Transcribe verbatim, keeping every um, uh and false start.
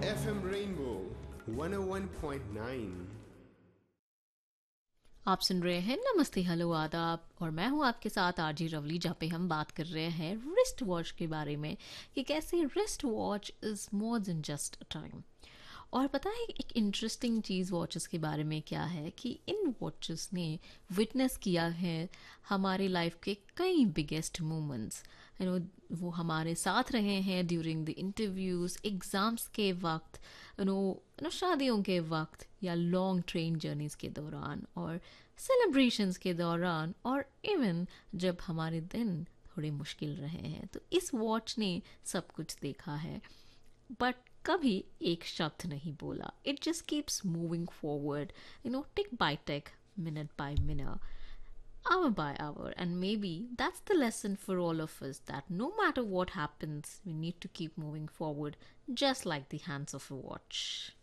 F M Rainbow one oh one point nine। आप सुन रहे हैं नमस्ते हेलो आदाब और मैं हूं आपके साथ आरजी रवली, जहाँ पे हम बात कर रहे हैं रिस्ट वॉच के बारे में कि कैसे wrist watch is more than just a time. और पता है एक इंटरेस्टिंग चीज़ वॉचेस के बारे में क्या है कि इन वॉचेस ने विटनेस किया है हमारी लाइफ के कई बिगेस्ट मोमेंट्स। यू नो वो हमारे साथ रहे हैं ड्यूरिंग द इंटरव्यूज़, एग्ज़ाम्स के वक्त, यू नो नो शादियों के वक्त या लॉन्ग ट्रेन जर्नीज़ के दौरान और सेलिब्रेशंस के दौरान और इवन जब हमारे दिन थोड़े मुश्किल रहे हैं। तो इस वॉच ने सब कुछ देखा है बट कभी एक शब्द नहीं बोला। It just keeps moving forward, you know tick bye tick, minute by minute, hour by hour. And maybe that's the lesson for all of us, that no matter what happens, we need to keep moving forward, just like the hands of a watch.